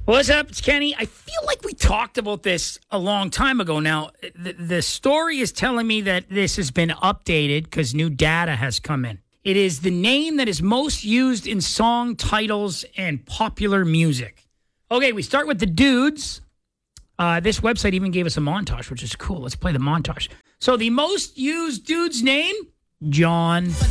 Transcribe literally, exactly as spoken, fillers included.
What's up? It's Kenny. I feel like we talked about this a long time ago now. The, the story is telling me that this has been updated because new data has come in. It is the name that is most used in song titles and popular music. Okay, we start with the dudes. Uh, this website even gave us a montage, which is cool. Let's play the montage. So the most used dude's name, John.